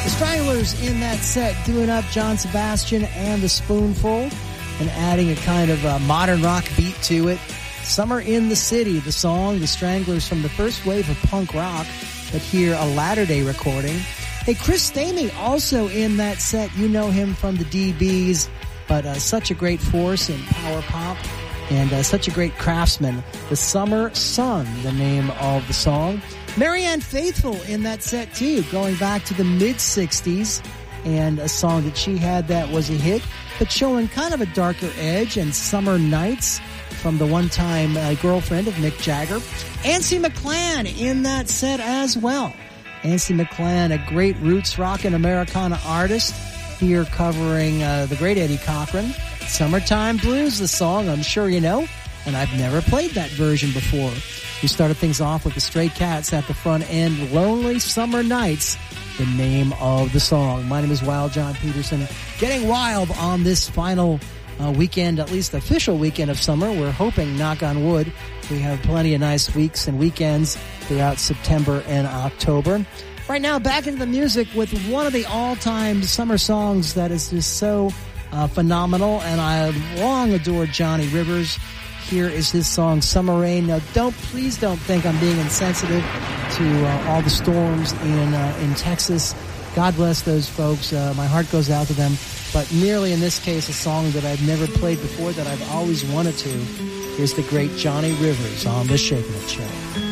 Stranglers in that set, doing up John Sebastian and the Spoonful and adding a kind of modern rock beat to it. Summer in the City, the song, the Stranglers from the first wave of punk rock, but here a latter-day recording. Hey, Chris Stamey also in that set. You know him from the DBs, but such a great force in power pop and such a great craftsman. The Summer Sun, the name of the song. Marianne Faithfull in that set too, going back to the mid-'60s, and a song that she had that was a hit, but showing kind of a darker edge, and Summer Nights from the one-time girlfriend of Mick Jagger. Antsy McClann in that set as well. Antsy McClann, a great roots rock and Americana artist, here covering the great Eddie Cochran. Summertime Blues, the song I'm sure you know, and I've never played that version before. We started things off with the Stray Cats at the front end, Lonely Summer Nights, the name of the song. My name is Wild John Peterson, getting wild on this final weekend, at least official weekend of summer. We're hoping, knock on wood, we have plenty of nice weeks and weekends throughout September and October. Right now, back into the music with one of the all-time summer songs that is just so phenomenal, and I long adored Johnny Rivers. Here is his song, Summer Rain. Now, please don't think I'm being insensitive to all the storms in Texas. God bless those folks. My heart goes out to them. But merely in this case, a song that I've never played before that I've always wanted to. Here's the great Johnny Rivers on The Shakin' It Show.